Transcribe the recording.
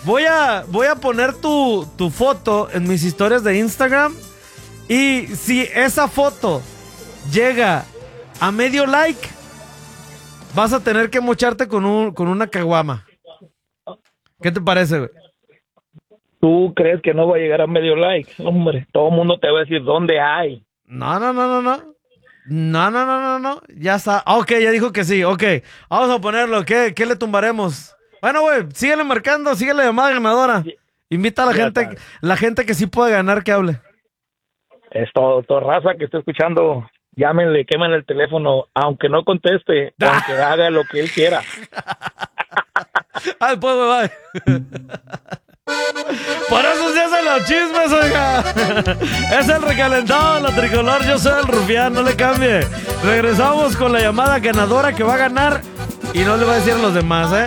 Voy a poner tu foto en mis historias de Instagram. Y si esa foto llega a medio like, vas a tener que mocharte con una caguama. ¿Qué te parece, güey? ¿Tú crees que no va a llegar a medio like? Hombre, todo el mundo te va a decir dónde hay. No. No. Ya está. Ok, ya dijo que sí. Ok, vamos a ponerlo. ¿Qué le tumbaremos? Bueno, güey, síguele marcando, síguele la llamada ganadora. Invita a la gente que sí puede ganar que hable. Es todo raza que esté escuchando. Llámenle, quémenle el teléfono, aunque no conteste, aunque haga lo que él quiera. Pues, bye. Por eso se hacen los chismes, oiga. Es el recalentado, la tricolor. Yo soy el rufián, no le cambie. Regresamos con la llamada ganadora que va a ganar y no le va a decir a los demás,